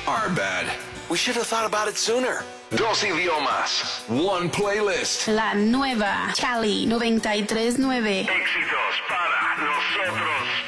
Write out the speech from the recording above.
Our bad. We should have thought about it sooner. Dos idiomas. One playlist. La nueva Cali 93.9. Éxitos para nosotros.